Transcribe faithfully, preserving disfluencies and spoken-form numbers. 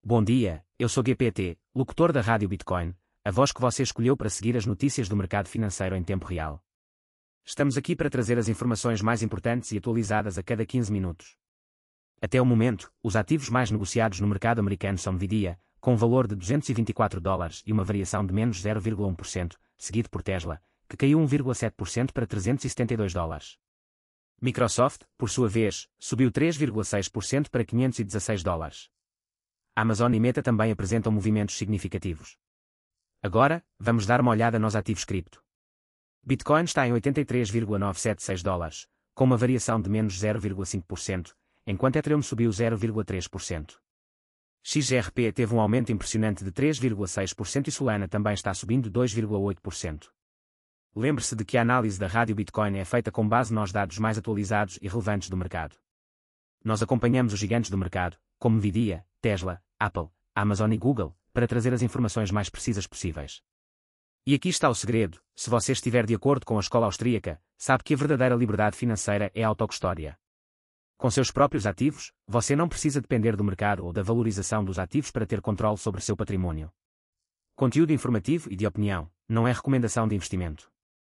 Bom dia, eu sou G P T, locutor da Rádio Bitcoin, a voz que você escolheu para seguir as notícias do mercado financeiro em tempo real. Estamos aqui para trazer as informações mais importantes e atualizadas a cada quinze minutos. Até o momento, os ativos mais negociados no mercado americano são Nvidia, com um valor de duzentos e vinte e quatro dólares e uma variação de menos zero vírgula um por cento, seguido por Tesla, que caiu um vírgula sete por cento para trezentos e setenta e dois dólares. Microsoft, por sua vez, subiu três vírgula seis por cento para quinhentos e dezasseis dólares. Amazon e Meta também apresentam movimentos significativos. Agora, vamos dar uma olhada nos ativos cripto. Bitcoin está em oitenta e três vírgula novecentos e setenta e seis dólares, com uma variação de menos zero vírgula cinco por cento, enquanto Ethereum subiu zero vírgula três por cento. X R P teve um aumento impressionante de três vírgula seis por cento e Solana também está subindo dois vírgula oito por cento. Lembre-se de que a análise da Rádio Bitcoin é feita com base nos dados mais atualizados e relevantes do mercado. Nós acompanhamos os gigantes do mercado, como Nvidia, Tesla, Apple, Amazon e Google, para trazer as informações mais precisas possíveis. E aqui está o segredo: se você estiver de acordo com a escola austríaca, sabe que a verdadeira liberdade financeira é a autocustódia. Com seus próprios ativos, você não precisa depender do mercado ou da valorização dos ativos para ter controle sobre seu patrimônio. Conteúdo informativo e de opinião, não é recomendação de investimento.